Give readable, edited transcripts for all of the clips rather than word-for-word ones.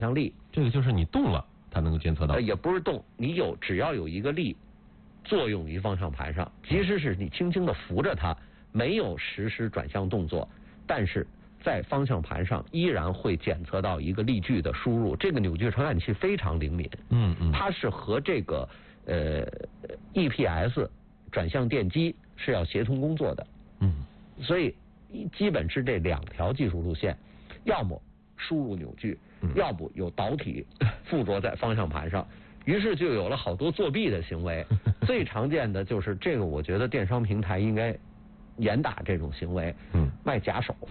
向力。 这个就是你动了，它能够监测到。 也不是动，你只要有一个力作用于方向盘上，即使是你轻轻的扶着它，没有实施转向动作，但是在方向盘上依然会检测到一个力矩的输入。这个扭矩传感器非常灵敏，它是和这个EPS 转向电机是要协同工作的，所以基本是这2条技术路线，要么输入扭矩，要不有导体附着在方向盘上，于是就有了好多作弊的行为。最常见的就是这个，我觉得电商平台应该严打这种行为，卖假手。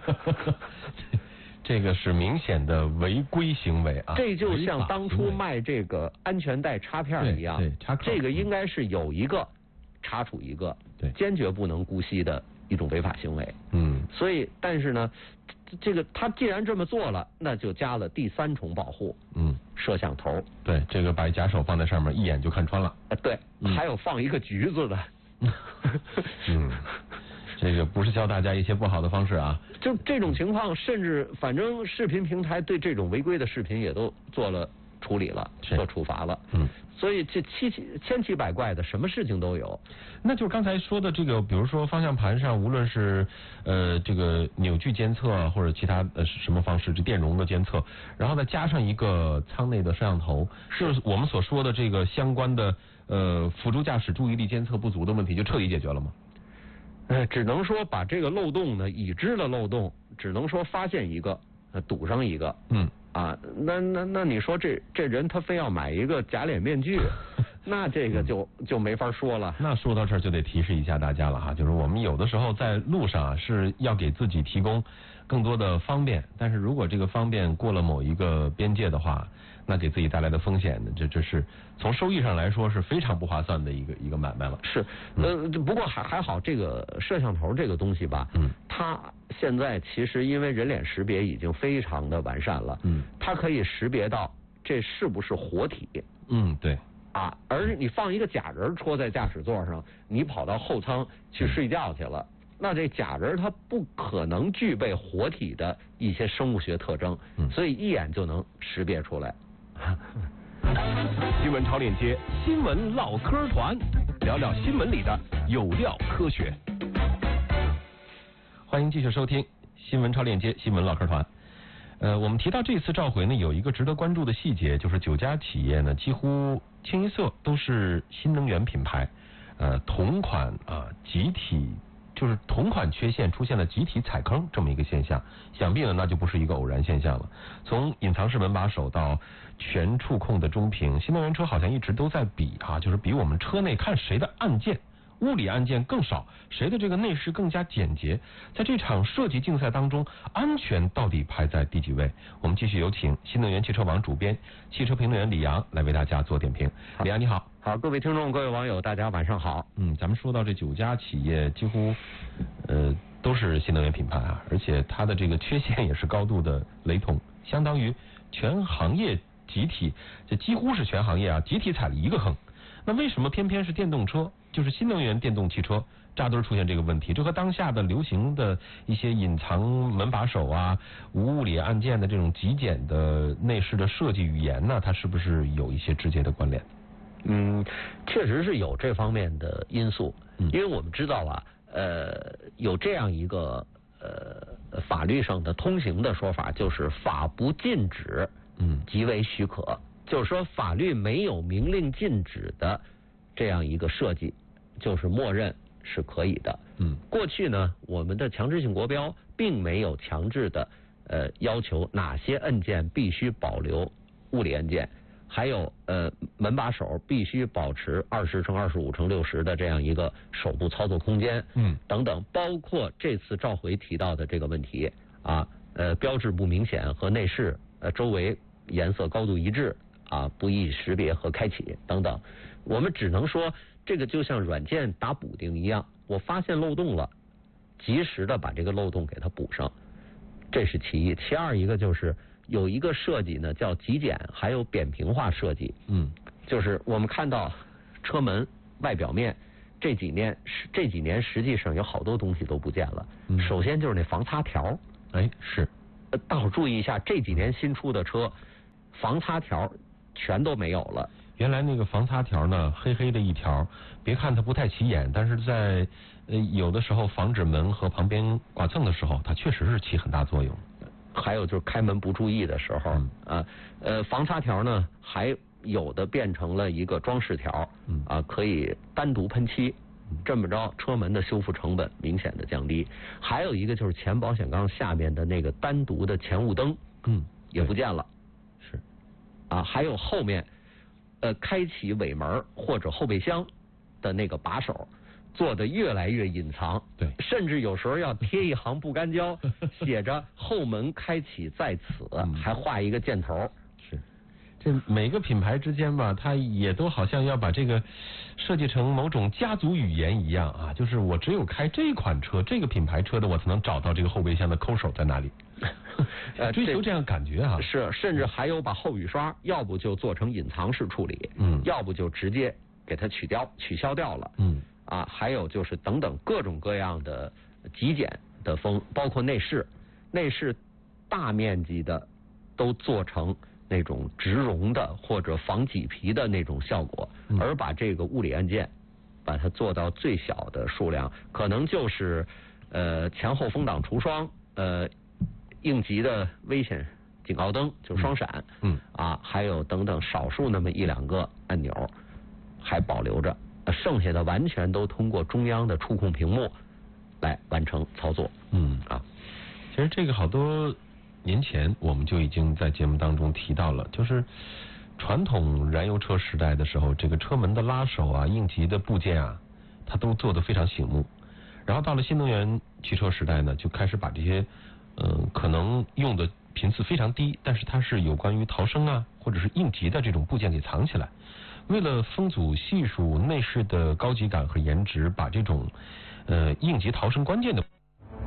这个是明显的违规行为啊！ 这就像当初卖这个安全带插片一样，这个应该是有一个查处一个，坚决不能姑息的一种违法行为。所以但是呢，这个他既然这么做了，那就加了第3重保护，摄像头。对， 这个把假手放在上面，一眼就看穿了。 对，还有放一个橘子的。 这个不是教大家一些不好的方式啊。 就这种情况，甚至反正视频平台对这种违规的视频也都做了处理了，做处罚了。所以这千奇百怪的，什么事情都有。 那就是刚才说的这个，比如说方向盘上，无论是这个扭矩监测或者其他什么方式，这电容的监测，然后再加上一个舱内的摄像头，就是我们所说的这个相关的辅助驾驶注意力监测不足的问题，就彻底解决了吗？ 只能说把这个漏洞呢，已知的漏洞，只能说发现一个，堵上一个。那你说这人他非要买一个假脸面具，那这个就没法说了。 那说到这儿就得提示一下大家了哈，就是我们有的时候在路上啊是要给自己提供更多的方便，但是如果这个方便过了某一个边界的话，那给自己带来的风险呢，这是从收益上来说是非常不划算的一个买卖了。 是，不过还好，这个摄像头这个东西吧，它现在其实因为人脸识别已经非常的完善了，它可以识别到这是不是活体。 对。 而你放一个假人戳在驾驶座上，你跑到后舱去睡觉去了，那这假人它不可能具备活体的一些生物学特征，所以一眼就能识别出来。 新闻超链接，新闻唠嗑团，聊聊新闻里的有料科学。 欢迎继续收听新闻超链接，新闻唠嗑团。我们提到这次召回呢，有一个值得关注的细节，就是9家企业呢几乎清一色都是新能源品牌，同款集体就是同款缺陷出现了集体踩坑这么一个现象，想必呢那就不是一个偶然现象了。从隐藏式门把手到全触控的中屏，新能源车好像一直都在比就是比我们车内看谁的按键物理按键更少，谁的这个内饰更加简洁。在这场设计竞赛当中，安全到底排在第几位？我们继续有请新能源汽车网主编、汽车评论员李阳来为大家做点评。李阳你好。 好，各位听众、各位网友，大家晚上好。 咱们说到这9家企业，几乎都是新能源品牌而且它的这个缺陷也是高度的雷同，相当于全行业集体，这几乎是全行业集体踩了一个坑。那为什么偏偏是电动车，就是新能源电动汽车扎堆出现这个问题？这和当下的流行的一些隐藏门把手无物理按键的这种极简的内饰的设计语言呢，它是不是有一些直接的关联？ 确实是有这方面的因素，因为我们知道有这样一个法律上的通行的说法，就是法不禁止，即为许可。就是说法律没有明令禁止的这样一个设计，就是默认是可以的。过去呢，我们的强制性国标并没有强制的要求哪些按键必须保留物理按键，还有门把手必须保持20×25×60的这样一个手部操作空间，等等，包括这次召回提到的这个问题标志不明显和内饰周围颜色高度一致不易识别和开启等等，我们只能说这个就像软件打补丁一样，我发现漏洞了，及时的把这个漏洞给它补上，这是其一。其二一个就是有一个设计呢叫极简还有扁平化设计，就是我们看到车门外表面这几年实际上有好多东西都不见了。首先就是那防擦条， 是， 大伙注意一下，这几年新出的车防擦条全都没有了。 原来那个防擦条呢，黑黑的一条，别看它不太起眼，但是在有的时候防止门和旁边剐蹭的时候，它确实是起很大作用。 还有就是开门不注意的时候，防擦条呢，还有的变成了一个装饰条，可以单独喷漆，这么着车门的修复成本明显的降低。还有一个就是前保险杠下面的那个单独的前雾灯，也不见了。 是， 还有后面开启尾门或者后备箱的那个把手做的越来越隐藏， 对， 甚至有时候要贴一行不干胶，写着后门开启在此，还画一个箭头。 是，这每个品牌之间吧，它也都好像要把这个设计成某种家族语言一样啊，就是我只有开这款车，这个品牌车的，我才能找到这个后备箱的抠手在哪里。追求这样感觉啊， 是，甚至还有把后雨刷，要不就做成隐藏式处理，要不就直接给它取消掉了，还有就是等等各种各样的极简的风，包括内饰大面积的都做成那种植绒的或者防麂皮的那种效果，而把这个物理按键把它做到最小的数量，可能就是前后风挡除霜，应急的危险警告灯就双闪，还有等等少数那么一两个按钮还保留着，剩下的完全都通过中央的触控屏幕来完成操作。 其实这个好多年前我们就已经在节目当中提到了，就是传统燃油车时代的时候，这个车门的拉手啊、应急的部件啊，它都做得非常醒目。然后到了新能源汽车时代呢，就开始把这些可能用的频次非常低，但是它是有关于逃生啊或者是应急的这种部件给藏起来。为了风阻系数、内饰的高级感和颜值，把这种应急逃生关键的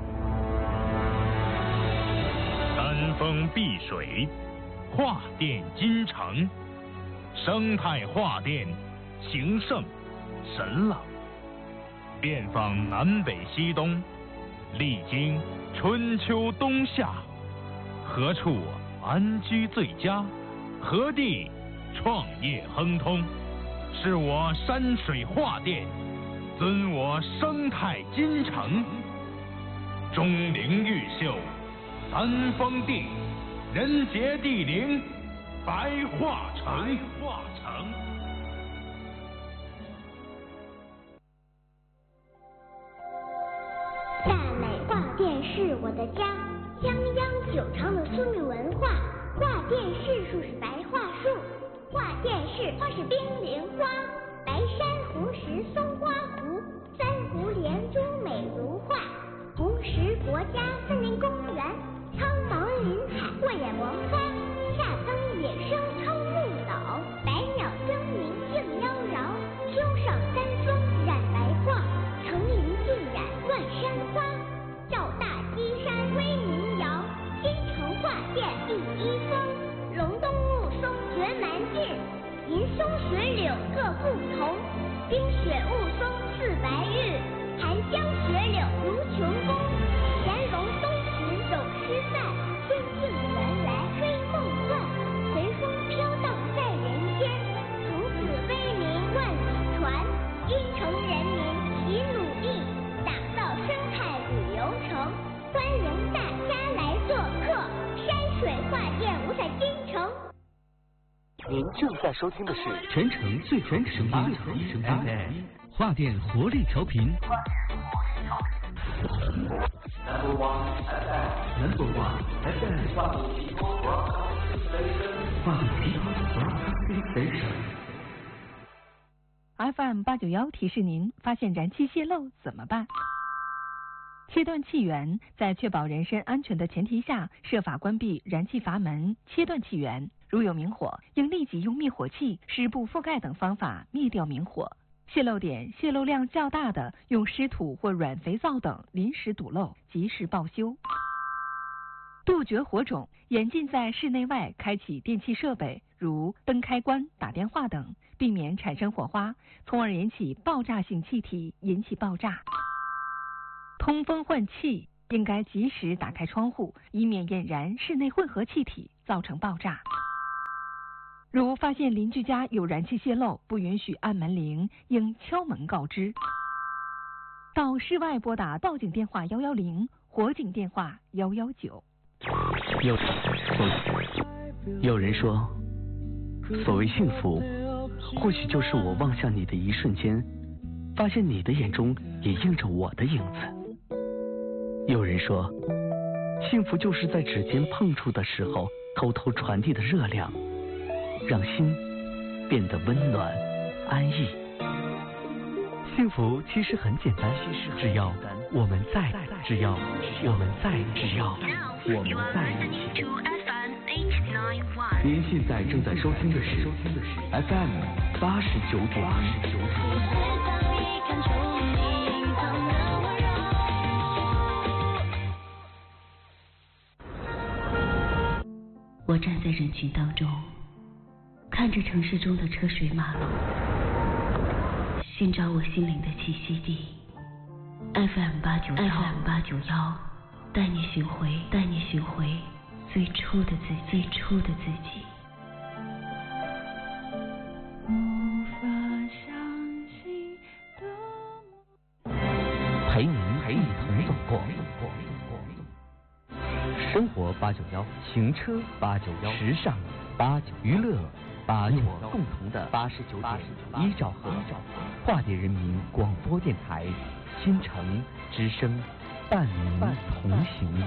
三丰碧水，化电金城，生态化电，情圣神朗，遍访南北西东，历经春秋冬夏，何处安居最佳？何地创业亨通？是我山水画电，尊我生态金城。钟灵毓秀，三丰地，人杰地灵，白化城。 大美画电是我的家，泱泱久长的村民文化。画电视树是白桦树，画电视花是冰莲花，白山红石松花湖，三湖连珠美如画，红石国家森林公园，苍茫林海过眼王花，夏耕野生超牧岛，百鸟争鸣竞妖娆，秋上三峰染白桦，层林尽染万山花，照大基山威名扬，金城画电第一峰，隆冬雾凇绝蛮劲，银松雪柳各不同，冰雪雾凇似白玉，寒江雪柳如琼宫，乾隆东池走诗赞，仙境原来黑梦幻，随风飘荡在人间，从此威名万里传，京城人民齐努力，打造生态旅游城，欢迎大家来做客山水画电五彩金城。 您正在收听的是全城最好的声音 FM 画电活力调频。Number one FM 画电提供 Broadcasting Station。 FM 891提示您：发现燃气泄漏怎么办？切断气源，在确保人身安全的前提下，设法关闭燃气阀门，切断气源。如有明火，应立即用灭火器、湿布覆盖等方法灭掉明火。泄漏点、泄漏量较大的，用湿土或软肥皂等临时堵漏，及时报修。杜绝火种，严禁在室内外开启电气设备，如灯开关、打电话等，避免产生火花，从而引起爆炸性气体，引起爆炸。通风换气，应该及时打开窗户，以免引燃室内混合气体，造成爆炸。 如发现邻居家有燃气泄漏，不允许按门铃，应敲门告知。到室外拨打报警电话110，火警电话119。 有人说，所谓幸福，或许就是我望向你的一瞬间，发现你的眼中也映着我的影子。有人说，幸福就是在指尖碰触的时候，偷偷传递的热量，让心变得温暖安逸。幸福其实很简单，只要我们在，只要我们在，只要我们在一起。您现在正在收听的是 FM 89.1。 我站在人群当中，看着城市中的车水马龙，寻找我心灵的栖息地。FM 891，带你寻回最初的自己。 陪您一同走过。生活891，行车891，时尚891，娱乐891，共同的89.1兆赫，华电人民广播电台，新城之声，伴您同行。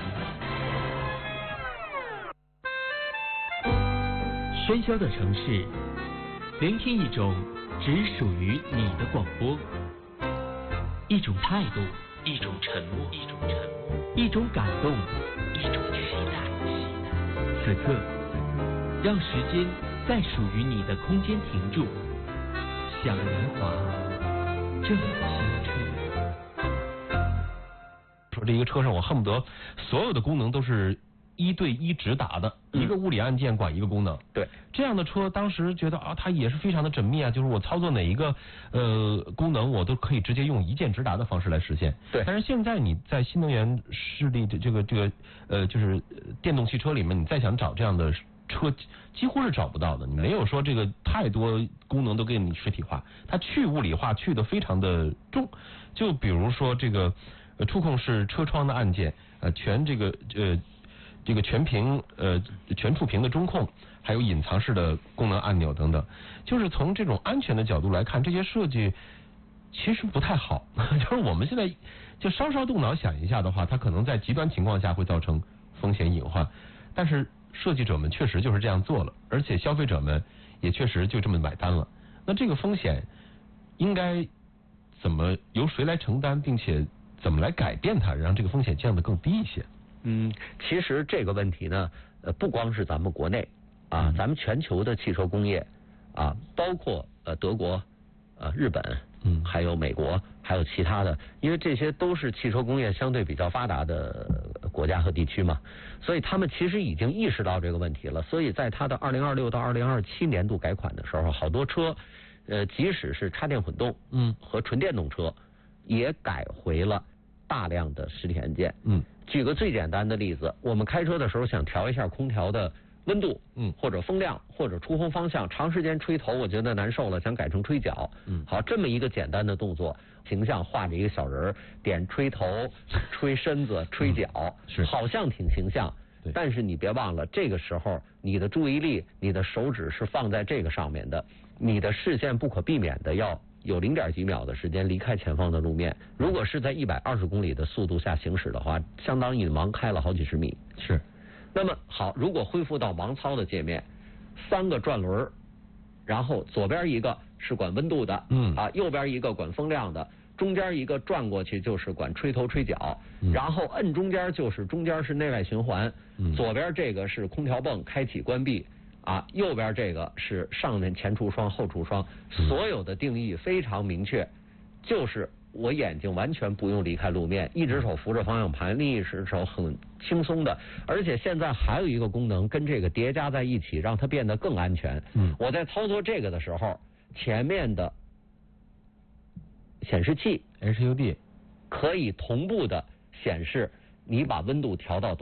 喧嚣的城市，聆听一种只属于你的广播，一种态度，一种沉默，一种感动，一种期待。此刻，让时间在属于你的空间停住，向年华正青春。 说这一个车上，我恨不得所有的功能都是1对1直达的，一个物理按键管一个功能。 对， 这样的车当时觉得啊，它也是非常的缜密啊，就是我操作哪一个功能，我都可以直接用一键直达的方式来实现。 对， 但是现在你在新能源势力的这个就是电动汽车里面，你再想找这样的车，几乎是找不到的。你没有说这个太多功能都给你实体化，它去物理化去的非常的重。就比如说这个触控式车窗的按键，全全屏全触屏的中控，还有隐藏式的功能按钮等等，就是从这种安全的角度来看，这些设计其实不太好。就是我们现在就稍稍动脑想一下的话，它可能在极端情况下会造成风险隐患，但是设计者们确实就是这样做了，而且消费者们也确实就这么买单了。那这个风险应该怎么由谁来承担，并且怎么来改变它，让这个风险降得更低一些？ 其实这个问题呢，不光是咱们国内啊，咱们全球的汽车工业啊，包括德国、日本，还有美国，还有其他的，因为这些都是汽车工业相对比较发达的国家和地区嘛，所以他们其实已经意识到这个问题了。所以在它的2026到2027年度改款的时候，好多车，即使是插电混动，和纯电动车，也改回了大量的实体按键。举个最简单的例子，我们开车的时候想调一下空调的温度，或者风量，或者出风方向，长时间吹头我觉得难受了，想改成吹脚。好，这么一个简单的动作，形象画着一个小人，点吹头、吹身子、吹脚，好像挺形象。但是你别忘了，这个时候你的注意力、你的手指是放在这个上面的，你的视线不可避免的要有0.几秒的时间离开前方的路面。如果是在120公里的速度下行驶的话，相当于盲开了好几十米。 是。 那么好，如果恢复到盲操的界面，3个转轮，然后左边一个是管温度的，右边一个管风量的，中间一个转过去就是管吹头吹脚，然后摁中间就是中间是内外循环，左边这个是空调泵开启关闭。右边这个是上面前橱窗后橱窗，所有的定义非常明确，就是我眼睛完全不用离开路面，一只手扶着方向盘，另一只手很轻松的。而且现在还有一个功能跟这个叠加在一起，让它变得更安全。我在操作这个的时候，前面的显示器 HUD 可以同步的显示你把温度调到多